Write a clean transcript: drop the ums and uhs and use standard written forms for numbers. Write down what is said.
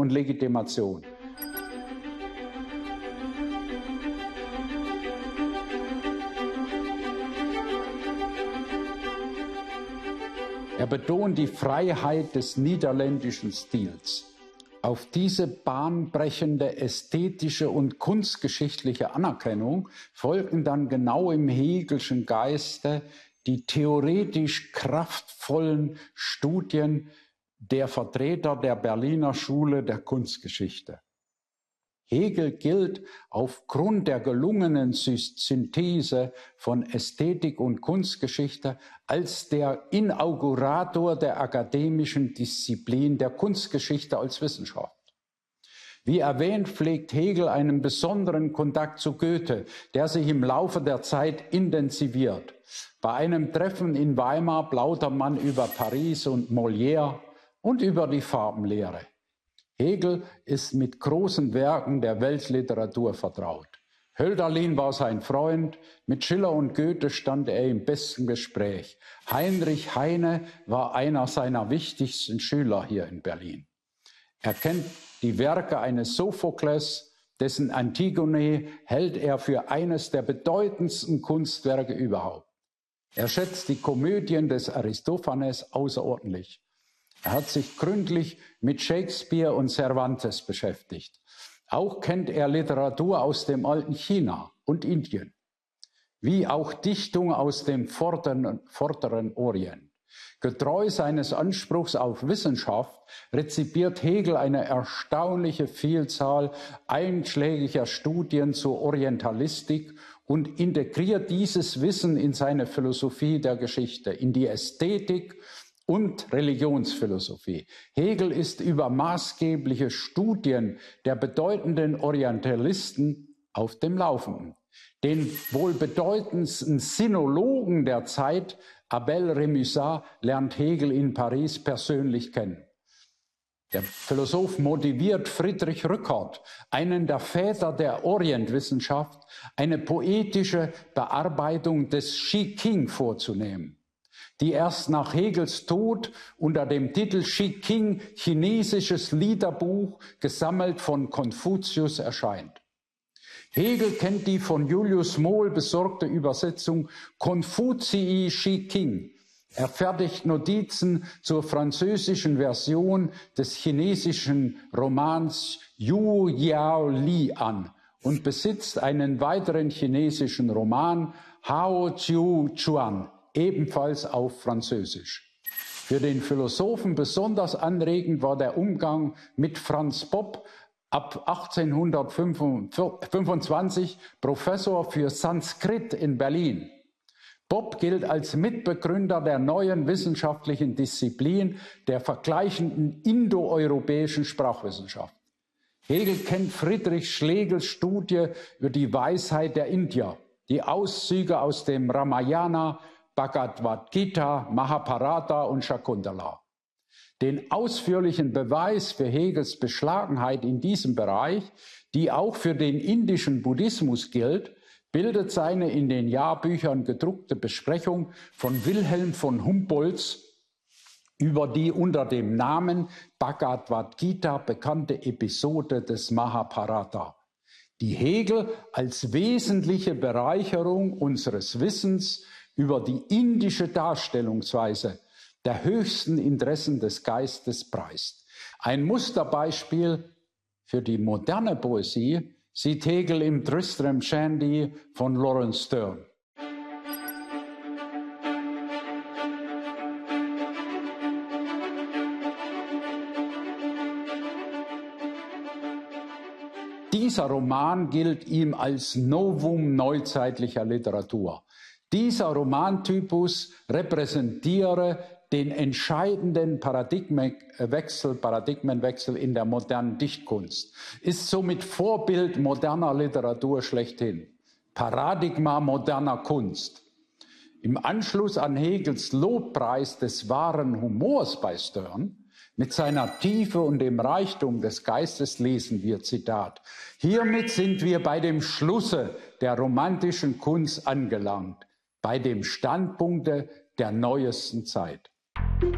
und Legitimation. Er betont die Freiheit des niederländischen Stils. Auf diese bahnbrechende ästhetische und kunstgeschichtliche Anerkennung folgten dann genau im Hegelschen Geiste die theoretisch kraftvollen Studien der Vertreter der Berliner Schule der Kunstgeschichte. Hegel gilt aufgrund der gelungenen Synthese von Ästhetik und Kunstgeschichte als der Inaugurator der akademischen Disziplin der Kunstgeschichte als Wissenschaft. Wie erwähnt, pflegt Hegel einen besonderen Kontakt zu Goethe, der sich im Laufe der Zeit intensiviert. Bei einem Treffen in Weimar plaudert man über Paris und Molière und über die Farbenlehre. Hegel ist mit großen Werken der Weltliteratur vertraut. Hölderlin war sein Freund, mit Schiller und Goethe stand er im besten Gespräch. Heinrich Heine war einer seiner wichtigsten Schüler hier in Berlin. Er kennt die Werke eines Sophokles, dessen Antigone hält er für eines der bedeutendsten Kunstwerke überhaupt. Er schätzt die Komödien des Aristophanes außerordentlich. Er hat sich gründlich mit Shakespeare und Cervantes beschäftigt. Auch kennt er Literatur aus dem alten China und Indien, wie auch Dichtung aus dem vorderen Orient. Getreu seines Anspruchs auf Wissenschaft rezipiert Hegel eine erstaunliche Vielzahl einschlägiger Studien zur Orientalistik und integriert dieses Wissen in seine Philosophie der Geschichte, in die Ästhetik und Religionsphilosophie. Hegel ist über maßgebliche Studien der bedeutenden Orientalisten auf dem Laufenden. Den wohl bedeutendsten Sinologen der Zeit, Abel Rémusat, lernt Hegel in Paris persönlich kennen. Der Philosoph motiviert Friedrich Rückert, einen der Väter der Orientwissenschaft, eine poetische Bearbeitung des Shi King vorzunehmen, die erst nach Hegels Tod unter dem Titel Shi King, chinesisches Liederbuch, gesammelt von Konfuzius, erscheint. Hegel kennt die von Julius Mohl besorgte Übersetzung Konfuzii Shi King. Er fertigt Notizen zur französischen Version des chinesischen Romans Yu Yao Li an und besitzt einen weiteren chinesischen Roman, Hao Chiu Chuan, ebenfalls auf Französisch. Für den Philosophen besonders anregend war der Umgang mit Franz Bopp, ab 1825 Professor für Sanskrit in Berlin. Bopp gilt als Mitbegründer der neuen wissenschaftlichen Disziplin der vergleichenden indoeuropäischen Sprachwissenschaft. Hegel kennt Friedrich Schlegels Studie über die Weisheit der Indier, die Auszüge aus dem Ramayana, Bhagavad Gita, Mahabharata und Shakuntala. Den ausführlichen Beweis für Hegels Beschlagenheit in diesem Bereich, die auch für den indischen Buddhismus gilt, bildet seine in den Jahrbüchern gedruckte Besprechung von Wilhelm von Humboldts über die unter dem Namen Bhagavad Gita bekannte Episode des Mahabharata, die Hegel als wesentliche Bereicherung unseres Wissens über die indische Darstellungsweise der höchsten Interessen des Geistes preist. Ein Musterbeispiel für die moderne Poesie sieht Hegel im Tristram Shandy von Lawrence Sterne. Dieser Roman gilt ihm als Novum neuzeitlicher Literatur. Dieser Romantypus repräsentiere den entscheidenden Paradigmenwechsel in der modernen Dichtkunst, ist somit Vorbild moderner Literatur schlechthin, Paradigma moderner Kunst. Im Anschluss an Hegels Lobpreis des wahren Humors bei Sterne, mit seiner Tiefe und dem Reichtum des Geistes lesen wir, Zitat, hiermit sind wir bei dem Schlusse der romantischen Kunst angelangt, bei dem Standpunkte der neuesten Zeit.